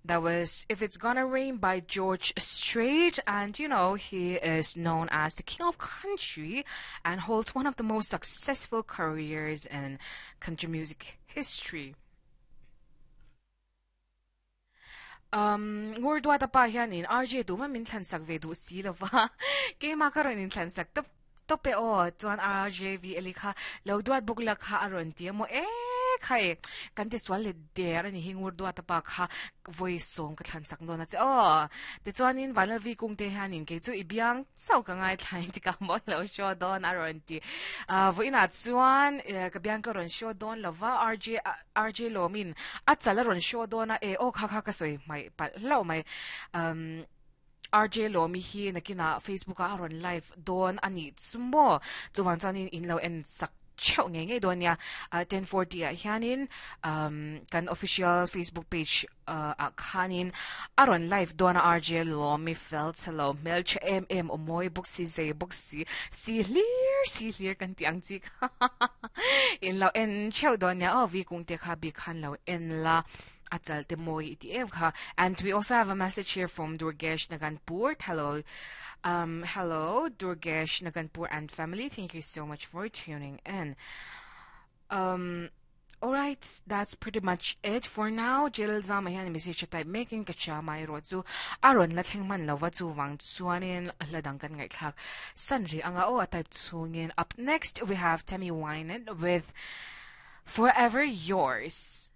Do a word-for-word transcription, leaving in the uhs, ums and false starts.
That was If It's Gonna Rain by George Strait, and you know, he is known as the king of country and holds one of the most successful careers in country music history. Um, ngurdu ata pa hianin R J du ma min thlansak ve du si lova ke ma karon in thlansak top tope o chuan R J V elikha lo duat buklak kha aron ti mo e khai kan ti swal le der ani hingur du ata pa kha voice song ka thlansak no na che o te chuan in vanal vi kung te hianin ke chu ibiang sau ka ngai thlain ti ka mo lo show don aron ti a voina chuan ka biang ka ron show don lova R J R J lo min at sala ron show don na e o kha kha ka soi mai pa lo mai um R J lo mi hi nakina Facebook a aron live don ani sumo chuan chuan in in lo en sak chau nge nge don ya ten forty a hianin um kan official Facebook page uh, a khanin aron live don R J lo mi felt hello melch mm omoy boxi ze boxi si lir si lir kan tiang chi in lo en chau don ya o vi kung te kha bi khan lo en la atal te moi iti ev kha. And we also have a message here from Durgesh Naganpur. Hello. Um, hello, Durgesh Naganpur and family. Thank you so much for tuning in. Um, alright, that's pretty much it for now. Jill Zama yan message type making kacha mai rozu aron latheng man lova chu wang chuanin ladang kan ngai thak sanri anga o type chungin. Up next we have Tammy Wynette with Forever Yours.